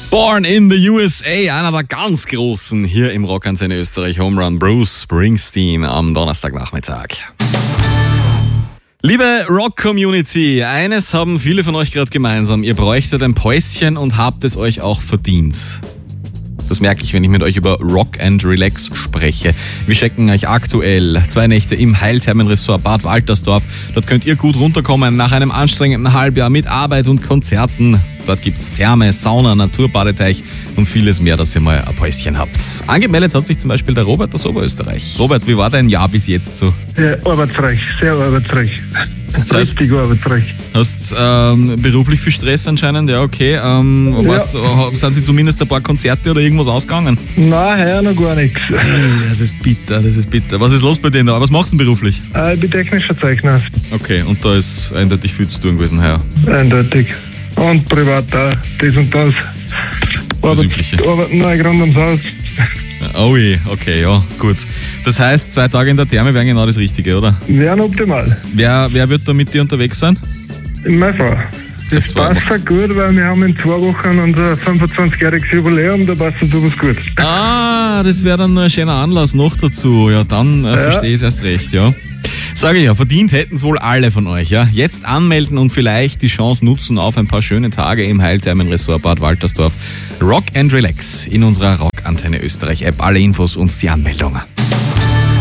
Born in the USA, einer der ganz Großen hier im Rockantenne Österreich, Home Run, Bruce Springsteen am Donnerstagnachmittag. Liebe Rock-Community, eines haben viele von euch gerade gemeinsam. Ihr bräuchtet ein Päuschen und habt es euch auch verdient. Das merke ich, wenn ich mit euch über Rock and Relax spreche. Wir schenken euch aktuell 2 Nächte im Heilthermenresort Bad Waltersdorf. Dort könnt ihr gut runterkommen nach einem anstrengenden Halbjahr mit Arbeit und Konzerten. Dort gibt's Therme, Sauna, Naturbadeteich und vieles mehr, dass ihr mal ein Päuschen habt. Angemeldet hat sich zum Beispiel der Robert aus Oberösterreich. Robert, wie war dein Jahr bis jetzt so? Ja, arbeitsreich, sehr arbeitsreich. Richtig arbeitsreich. Hast beruflich viel Stress anscheinend? Ja, okay. Sind Sie zumindest ein paar Konzerte oder irgendwas ausgegangen? Nein, heuer noch gar nichts. Das ist bitter, das ist bitter. Was ist los bei dir da? Was machst du denn beruflich? Ich bin technischer Zeichner. Okay, und da ist eindeutig viel zu tun gewesen heuer. Eindeutig. Und privat auch, das und das. Arbeiten neu rund ums Haus. Oh je, okay, ja, gut. Das heißt, 2 Tage in der Therme wären genau das Richtige, oder? Wären optimal. Wer wird da mit dir unterwegs sein? Meine Frau. Das passt auch gut, weil wir haben in 2 Wochen unser 25-jähriges Jubiläum, da passt das sowas gut. Ah, das wäre dann nur ein schöner Anlass noch dazu. Ja, dann verstehe ich es erst recht, ja. Sage ich ja, verdient hätten es wohl alle von euch, ja. Jetzt anmelden und vielleicht die Chance nutzen auf ein paar schöne Tage im Heilthermenresort Bad Waltersdorf. Rock and Relax in unserer Rockantenne Österreich App. Alle Infos und die Anmeldung.